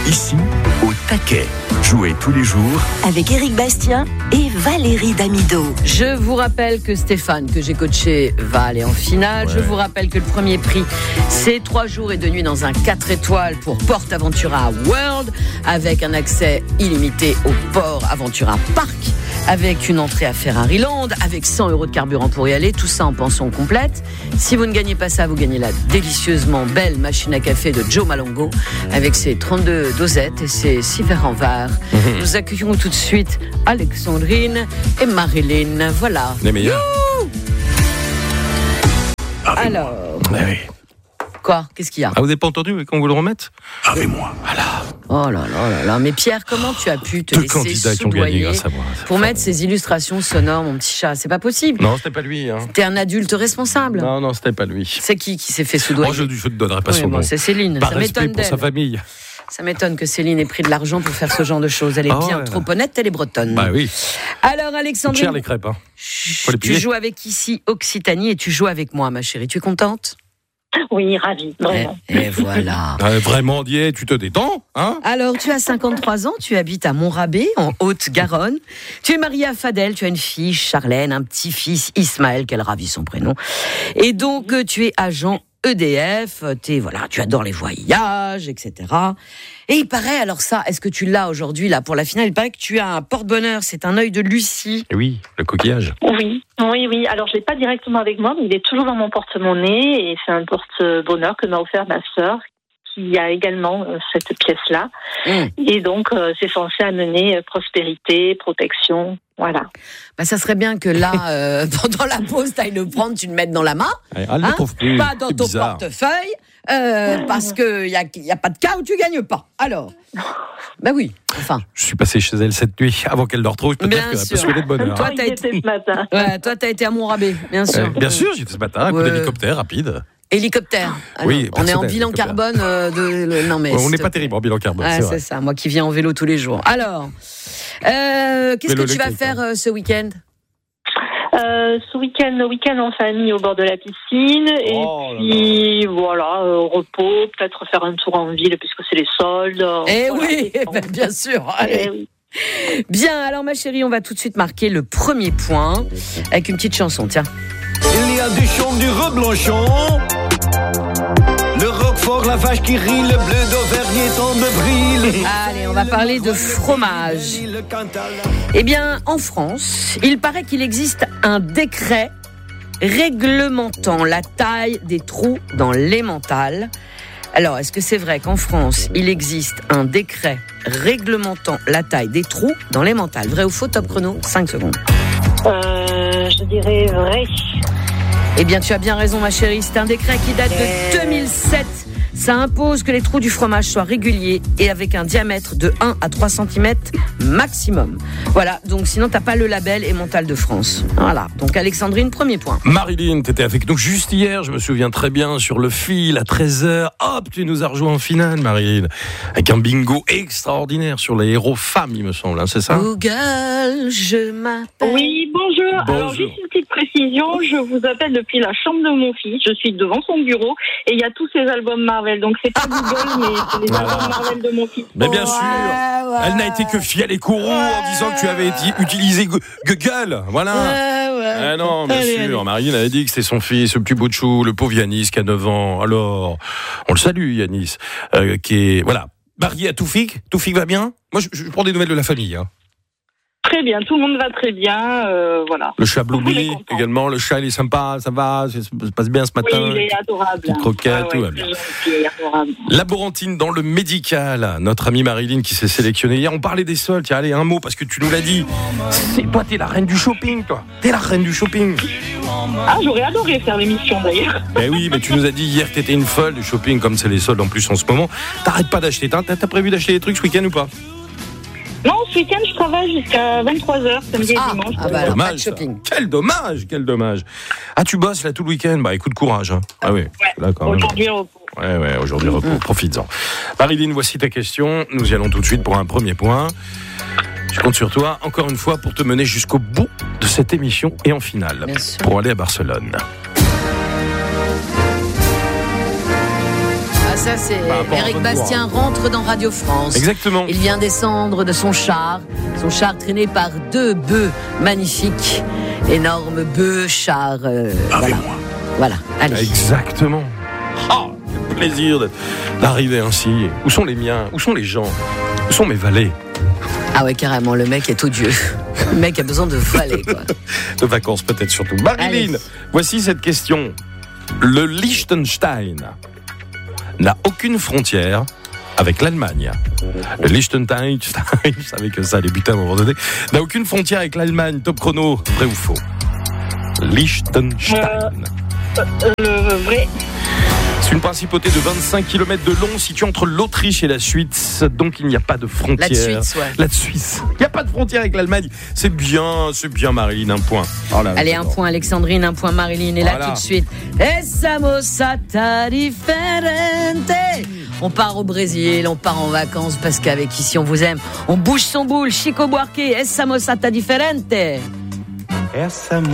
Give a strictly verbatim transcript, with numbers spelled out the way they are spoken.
Ici, au taquet. Jouez tous les jours avec Éric Bastien et Valérie Damido. Je vous rappelle que Stéphane, que j'ai coaché, va aller en finale. Ouais. Je vous rappelle que le premier prix, c'est trois jours et deux nuits dans un quatre étoiles pour Port Aventura World, avec un accès illimité au Port Aventura Park, avec une entrée à Ferrari Land, avec cent euros de carburant pour y aller, tout ça en pension complète. Si vous ne gagnez pas ça, vous gagnez la délicieusement belle machine à café de Joe Malongo, avec ses trente-deux dosettes et ses six verres en verre. Mmh. Nous accueillons tout de suite Alexandrine et Marilyn. Voilà. Les meilleurs. Alors. Oui. Quoi ? Qu'est-ce qu'il y a ? Ah, vous n'avez pas entendu qu'on vous le remette ? Avec-moi. Voilà. Oh là là là là. Mais Pierre, comment tu as pu te Deux laisser candidats qui ont gagné grâce à moi. pour mettre ces illustrations sonores, mon petit chat ? C'est pas possible. Non, c'était pas lui. Hein. T'es un adulte responsable. Non, non, c'était pas lui. C'est qui qui s'est fait soudoyer ? Oh, je ne te donnerai pas oui, son bon, nom. C'est Céline. Par Ça respect m'étonne pour d'elle. sa famille. Ça m'étonne que Céline ait pris de l'argent pour faire ce genre de choses. Elle est oh, bien ouais. trop honnête, elle est bretonne. Bah oui. Alors, Alexandrine. Cher les crêpes. Hein. Faut les tu joues avec ici Occitanie et tu joues avec moi, ma chérie. Tu es contente ? Oui, ravie, vraiment. Et, et voilà. Euh, vraiment, Dieu, tu te détends, hein ? Alors, tu as cinquante-trois ans, tu habites à Montrabé, en Haute-Garonne. Tu es mariée à Fadel, tu as une fille, Charlène, un petit-fils, Ismaël, qu'elle ravit son prénom. Et donc, tu es agent E D F, t'es, voilà, tu adores les voyages, et cetera. Et il paraît, alors ça, est-ce que tu l'as aujourd'hui, là, pour la finale ? Il paraît que tu as un porte-bonheur, c'est un œil de Lucie. Oui, le coquillage. Oui, oui, oui. Alors, je l'ai pas directement avec moi, mais il est toujours dans mon porte-monnaie et c'est un porte-bonheur que m'a offert ma sœur, qui a également euh, cette pièce-là. Mmh. Et donc, euh, c'est censé amener euh, prospérité, protection, voilà. Bah, ça serait bien que là, euh, pendant la pause, tu ailles le prendre, tu le mettes dans la main. Elle ne le trouve plus. Pas dans c'est ton bizarre. portefeuille, euh, parce qu'il n'y a, y a pas de cas où tu gagnes pas. Alors, bah oui, enfin. Je suis passé chez elle cette nuit, avant qu'elle le retrouve. Je peux bien dire qu'elle a sûr. pas souhaité de bonheur. Toi, hein. t'as été... ce matin. Ouais, toi, t'as été à Montrabé, bien sûr. Euh, bien sûr, j'étais ce matin, un coup Ouais. d'hélicoptère rapide. Hélicoptère. Alors, Oui, on est en personnel, bilan hélicoptère. carbone euh, de. le- Non mais. on n'est c'est- pas terrible en bilan carbone, Ouais, c'est vrai. c'est ça. Moi qui viens en vélo tous les jours. Alors, euh, qu'est-ce Vélo que tu vas électrique, faire euh, ce week-end ? Euh, ce week-end, week-end en famille au bord de la piscine. Oh et puis, voilà, euh, repos, peut-être faire un tour en ville puisque c'est les soldes. Eh voilà, oui, et- ben, bien sûr. Allez. Eh oui. Bien, alors ma chérie, on va tout de suite marquer le premier point avec une petite chanson. Tiens. Il y a du chaume, du reblanchon, le roquefort, la vache qui rit, le bleu d'Auvergne tant de brille. Allez, on va parler de fromage. Eh bien, en France, il paraît qu'il existe un décret réglementant la taille des trous dans l'emmental. Alors, est-ce que c'est vrai qu'en France, il existe un décret réglementant la taille des trous dans l'emmental ? Vrai ou faux, top chrono, cinq secondes. Euh, je dirais vrai. Eh bien, tu as bien raison, ma chérie. C'est un décret qui date de deux mille sept. Ça impose que les trous du fromage soient réguliers et avec un diamètre de un à trois centimètres maximum. Voilà, donc sinon, t'as pas le label Emmental de France. Voilà, donc Alexandrine, premier point. Marilyn, tu étais avec nous juste hier, je me souviens très bien, sur le fil à treize heures. Hop, tu nous as rejoint en finale, Marilyn. Avec un bingo extraordinaire sur les héros femmes, il me semble, hein, c'est ça ? Google, je m'appelle... Oui, bonjour. Bonjour. Alors, juste une petite précision. Je vous appelle depuis la chambre de mon fils. Je suis devant son bureau et il y a tous ses albums Marvel. Donc, c'est pas Google, mais c'est les albums Marvel de mon fils. Mais bien sûr, Ouais, ouais. elle n'a été que fière et courroux en disant que tu avais été- utilisé Gu- Google, voilà. Ouais, ouais. Ah non, bien Allez, sûr, allez. Marilyn avait dit que c'était son fils, le petit bout de chou, le pauvre Yanis qui a neuf ans. Alors, on le salue Yanis, euh, qui est, voilà, marié à Toufik. Toufik va bien ? Moi, je, je prends des nouvelles de la famille. Hein. Très bien. Tout le monde va très bien. Euh, voilà. Le chat Il est Blueberry content. également, le chat il est sympa, ça va, ça se passe bien ce Oui, matin. il est adorable. Petite croquette, Ah ouais, tout va c'est bien. gentil, il est adorable. Laborantine dans le médical, notre amie Marilyn qui s'est sélectionnée hier. On parlait des soldes, tiens, allez, un mot, parce que tu nous l'as dit. C'est, toi, t'es la reine du shopping, toi. T'es la reine du shopping. Ah, j'aurais adoré faire l'émission d'ailleurs. Ben oui, mais tu nous as dit hier que t'étais une folle du shopping, comme c'est les soldes en plus en ce moment. T'arrêtes pas d'acheter. T'as, t'as prévu d'acheter des trucs ce week-end ou pas ? Non, ce week-end, je travaille jusqu'à vingt-trois heures, samedi Ah, et dimanche. ah bah alors, pas de Dommage. ça. shopping. Quel dommage, quel dommage. Ah, tu bosses là tout le week-end ? Bah écoute, courage. Hein. Ah oui, Ouais. là quand même. Aujourd'hui, repos. Ouais, ouais, aujourd'hui, repos, profites-en. Marilyn, voici ta question. Nous y allons tout de suite pour un premier point. Je compte sur toi, encore une fois, pour te mener jusqu'au bout de cette émission et en finale, Bien sûr. pour aller à Barcelone. Ah, ça c'est Bah, bon, Éric bon, Bastien bon. rentre dans Radio France. Exactement. Il vient descendre de son char, son char traîné par deux bœufs magnifiques, énormes bœufs, chars. Euh, voilà. Voilà, allez. Exactement. Oh, quel plaisir de- d'arriver ainsi. Où sont les miens? Où sont les gens? Où sont mes valets? Ah ouais, carrément, le mec est odieux. Le mec a besoin de valets, quoi. De vacances peut-être surtout. Marilyn, Allez. voici cette question. Le Liechtenstein n'a aucune frontière avec l'Allemagne. Le Liechtenstein, je savais que ça allait buter à un moment donné, n'a aucune frontière avec l'Allemagne. Top chrono, vrai ou faux? Liechtenstein. Euh, le vrai. C'est une principauté de vingt-cinq kilomètres de long située entre l'Autriche et la Suisse, donc il n'y a pas de frontière. La Suisse, ouais. La Suisse. Il n'y a pas de frontière avec l'Allemagne. C'est bien, c'est bien Marilyn, un point. Oh là là, Allez, un j'adore. point Alexandrine, un point Marilyn. Et là, Voilà. tout de suite, Essa moçata differente. On part au Brésil, on part en vacances parce qu'avec ici, on vous aime. On bouge son boule. Chico Buarque, Essa moçata differente.